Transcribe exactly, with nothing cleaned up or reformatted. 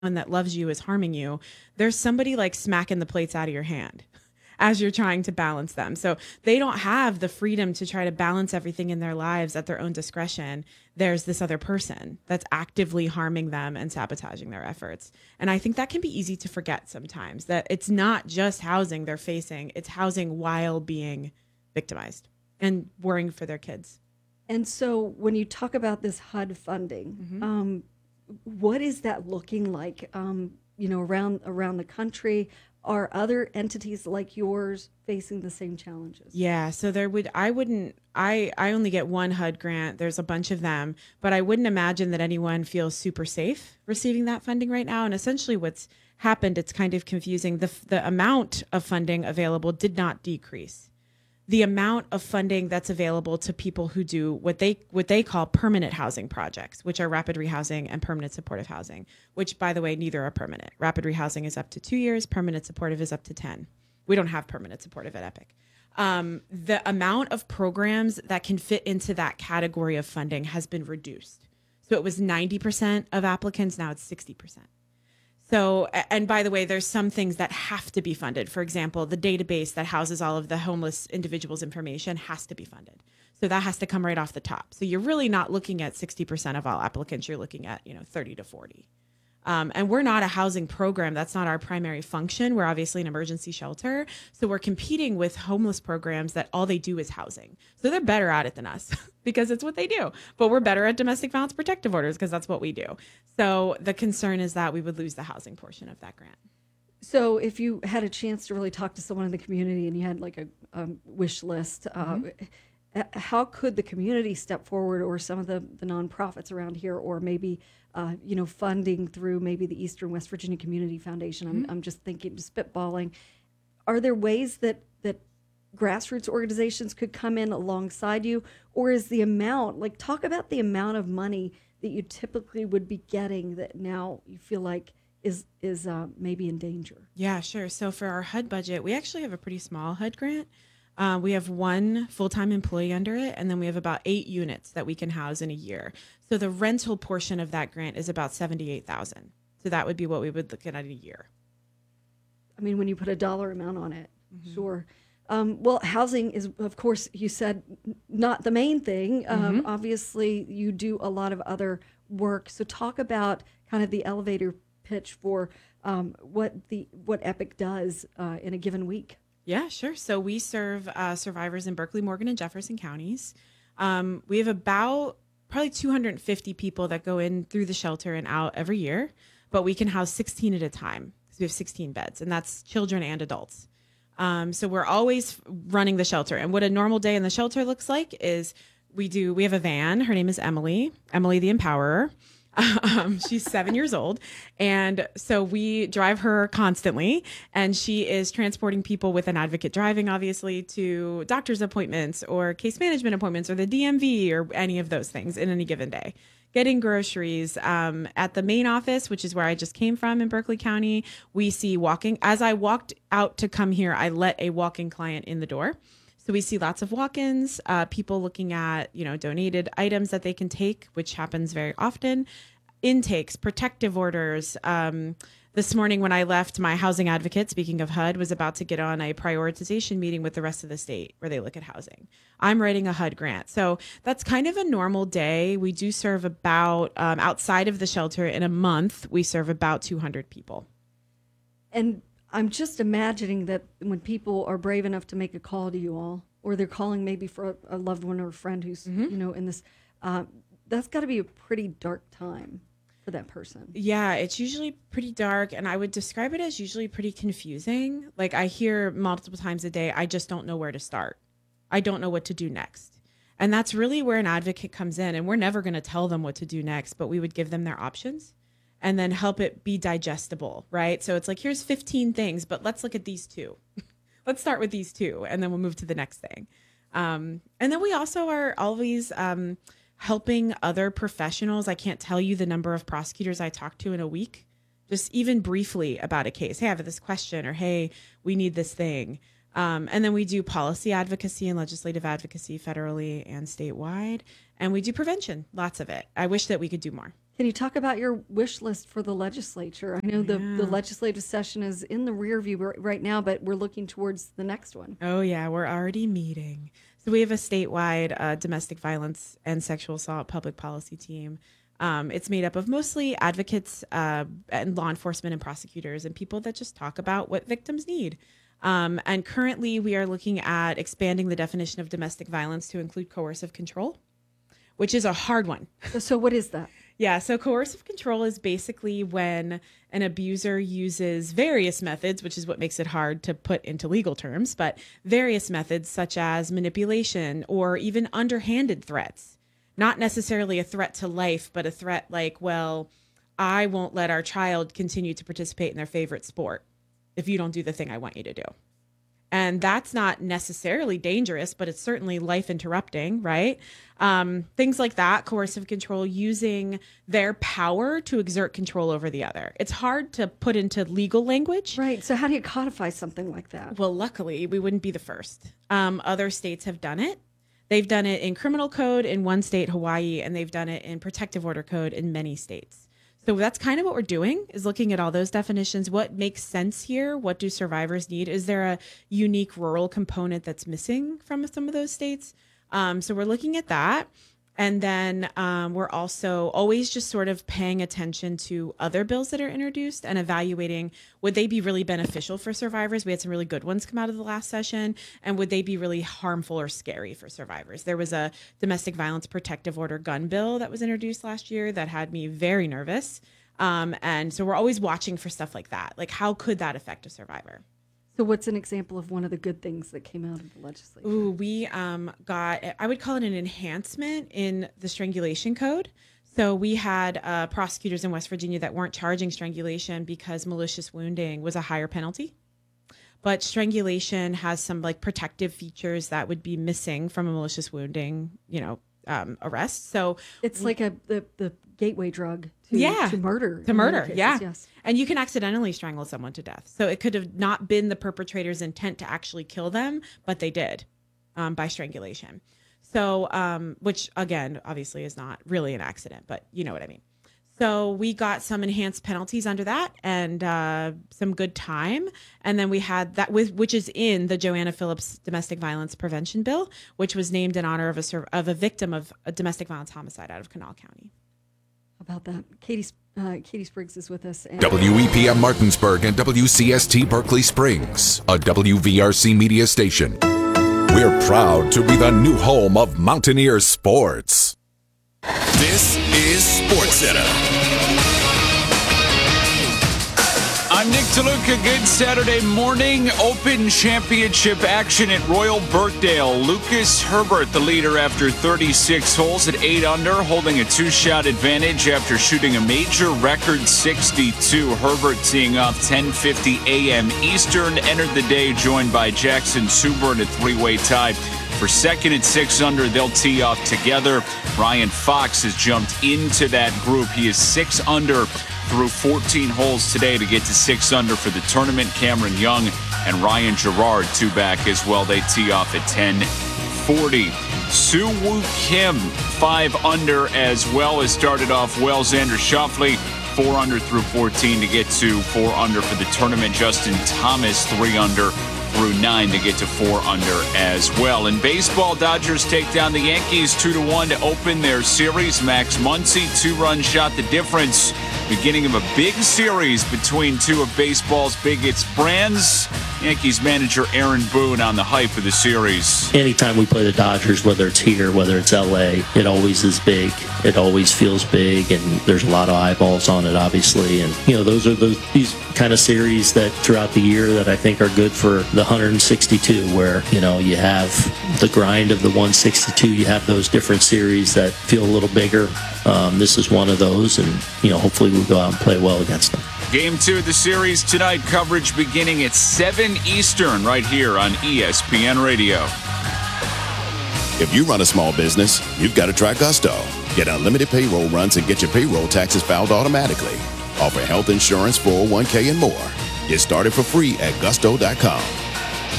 that loves you is harming you, there's somebody like smacking the plates out of your hand as you're trying to balance them. So they don't have the freedom to try to balance everything in their lives at their own discretion. There's this other person that's actively harming them and sabotaging their efforts. And I think that can be easy to forget sometimes, that it's not just housing they're facing, it's housing while being victimized and worrying for their kids. And so when you talk about this H U D funding, Mm-hmm. um, what is that looking like, um, you know, around around the country? Are other entities like yours facing the same challenges? Yeah, so there would I wouldn't I I only get one H U D grant. There's a bunch of them, but I wouldn't imagine that anyone feels super safe receiving that funding right now. And essentially what's happened, it's kind of confusing. The the amount of funding available did not decrease. The amount of funding that's available to people who do what they what they call permanent housing projects, which are rapid rehousing and permanent supportive housing, which, by the way, neither are permanent. Rapid rehousing is up to two years. Permanent supportive is up to ten. We don't have permanent supportive at Epic. Um, the amount of programs that can fit into that category of funding has been reduced. So it was ninety percent of applicants. Now it's sixty percent. So, and by the way, there's some things that have to be funded. For example, the database that houses all of the homeless individuals' information has to be funded. So that has to come right off the top. So you're really not looking at sixty percent of all applicants. You're looking at, you know, thirty to forty. Um, and we're not a housing program. That's not our primary function. We're obviously an emergency shelter. So we're competing with homeless programs that all they do is housing. So they're better at it than us because it's what they do. But we're better at domestic violence protective orders because that's what we do. So the concern is that we would lose the housing portion of that grant. So if you had a chance to really talk to someone in the community and you had like a, a wish list, uh, Mm-hmm. how could the community step forward, or some of the, the nonprofits around here, or maybe uh, you know, funding through maybe the Eastern West Virginia Community Foundation? I'm, Mm-hmm. I'm just thinking, just spitballing. Are there ways that that grassroots organizations could come in alongside you, or is the amount, like, talk about the amount of money that you typically would be getting that now you feel like is is uh, maybe in danger? Yeah, sure. So for our H U D budget, we actually have a pretty small H U D grant. Uh, we have one full-time employee under it, and then we have about eight units that we can house in a year. So the rental portion of that grant is about seventy-eight thousand dollars. So that would be what we would look at in a year. I mean, when you put a dollar amount on it, Mm-hmm. sure. Um, well, housing is, of course, you said n- not the main thing. Um, Mm-hmm. obviously, you do a lot of other work. So talk about kind of the elevator pitch for um, what the what Epic does uh, in a given week. Yeah, sure. So we serve uh, survivors in Berkeley, Morgan, and Jefferson counties. Um, we have about probably two hundred fifty people that go in through the shelter and out every year, but we can house sixteen at a time because we have sixteen beds, and that's children and adults. Um, so we're always running the shelter. And what a normal day in the shelter looks like is we do, we have a van. Her name is Emily, Emily the Empowerer. Um, she's seven years old. And so we drive her constantly. And she is transporting people with an advocate driving, obviously, to doctor's appointments or case management appointments or the D M V or any of those things in any given day. Getting groceries um, at the main office, which is where I just came from in Berkeley County. We see walking. As I walked out to come here, I let a walk-in client in the door. So we see lots of walk-ins, uh, people looking at, you know, donated items that they can take, which happens very often. Intakes, protective orders. Um, this morning when I left, my housing advocate, speaking of H U D, was about to get on a prioritization meeting with the rest of the state where they look at housing. I'm writing a H U D grant. So that's kind of a normal day. We do serve about, um, outside of the shelter in a month, we serve about two hundred people. And I'm just imagining that when people are brave enough to make a call to you all, or they're calling maybe for a, a loved one or a friend who's, Mm-hmm. you know, in this, uh, that's got to be a pretty dark time for that person. Yeah, it's usually pretty dark, and I would describe it as usually pretty confusing. Like I hear multiple times a day, I just don't know where to start. I don't know what to do next. And that's really where an advocate comes in, and we're never going to tell them what to do next, but we would give them their options and then help it be digestible, right? So it's like, here's fifteen things, but let's look at these two. Let's start with these two, and then we'll move to the next thing. Um, and then we also are always um, helping other professionals. I can't tell you the number of prosecutors I talk to in a week, just even briefly about a case. Hey, I have this question, or hey, we need this thing. Um, and then we do policy advocacy and legislative advocacy federally and statewide. And we do prevention, lots of it. I wish that we could do more. Can you talk about your wish list for the legislature? I know the, Yeah. the legislative session is in the rear view r- right now, but we're looking towards the next one. Oh, yeah, we're already meeting. So we have a statewide uh, domestic violence and sexual assault public policy team. Um, it's made up of mostly advocates uh, and law enforcement and prosecutors and people that just talk about what victims need. Um, and currently, we are looking at expanding the definition of domestic violence to include coercive control, which is a hard one. So, so what is that? Yeah, so coercive control is basically when an abuser uses various methods, which is what makes it hard to put into legal terms, but various methods such as manipulation or even underhanded threats. Not necessarily a threat to life, but a threat like, well, I won't let our child continue to participate in their favorite sport if you don't do the thing I want you to do. And that's not necessarily dangerous, but it's certainly life interrupting, right? Um, things like that, coercive control, using their power to exert control over the other. It's hard to put into legal language. Right. So how do you codify something like that? Well, luckily, we wouldn't be the first. Um, other states have done it. They've done it in criminal code in one state, Hawaii, and they've done it in protective order code in many states. So that's kind of what we're doing, is looking at all those definitions. What makes sense here? What do survivors need? Is there a unique rural component that's missing from some of those states? Um, so we're looking at that. And then um, we're also always just sort of paying attention to other bills that are introduced and evaluating, would they be really beneficial for survivors? We had some really good ones come out of the last session. And would they be really harmful or scary for survivors? There was a domestic violence protective order gun bill that was introduced last year that had me very nervous. Um, and so we're always watching for stuff like that. Like, how could that affect a survivor? So what's an example of one of the good things that came out of the legislature? Ooh, we um, got, I would call it an enhancement in the strangulation code. So we had uh, prosecutors in West Virginia that weren't charging strangulation because malicious wounding was a higher penalty. But strangulation has some like protective features that would be missing from a malicious wounding, you know, um, arrest. So It's like a the, the gateway drug to, Yeah, to murder. to in many murder, cases, yeah. Yes. And you can accidentally strangle someone to death. So it could have not been the perpetrator's intent to actually kill them, but they did um, by strangulation. So, um, which again, obviously is not really an accident, but you know what I mean. So we got some enhanced penalties under that and uh, some good time. And then we had that with, which is in the Joanna Phillips Domestic Violence Prevention Bill, which was named in honor of a sur- of a victim of a domestic violence homicide out of Kanawha County. How about that? Katie, uh, Katie Spriggs is with us. And W E P M Martinsburg and W C S T Berkeley Springs, a W V R C media station. We're proud to be the new home of Mountaineer sports. This is SportsCenter. I'm Nick DeLuca. Good Saturday morning. Open Championship action at Royal Birkdale. Lucas Herbert, the leader after thirty-six holes at eight under, holding a two-shot advantage after shooting a major record sixty-two. Herbert teeing off ten fifty a.m. Eastern. Entered the day joined by Jackson Suber in a three-way tie. For second at six under, they'll tee off together. Ryan Fox has jumped into that group. He is six under through fourteen holes today to get to six under for the tournament. Cameron Young and Ryan Gerard, two back as well. They tee off at ten forty. Soo Woo Kim, five under as well, has started off well. Xander Schauffele, four under through fourteen to get to four under for the tournament. Justin Thomas, three under through nine to get to four under as well. In baseball, Dodgers take down the Yankees two to one to open their series. Max Muncy, two-run shot the difference. Beginning of a big series between two of baseball's biggest brands. Yankees manager Aaron Boone on the hype of the series. Anytime we play the Dodgers, whether it's here, whether it's L A, it always is big. It always feels big, and there's a lot of eyeballs on it, obviously. And, you know, those are those these kind of series that throughout the year that I think are good for the one hundred sixty-two, where, you know, you have the grind of the one sixty-two. You have those different series that feel a little bigger. Um, this is one of those, and, you know, hopefully we'll go out and play well against them. Game two of the series tonight, coverage beginning at seven Eastern right here on E S P N Radio. If you run a small business, you've got to try Gusto. Get unlimited payroll runs and get your payroll taxes filed automatically. Offer health insurance, four oh one k, and more. Get started for free at gusto dot com.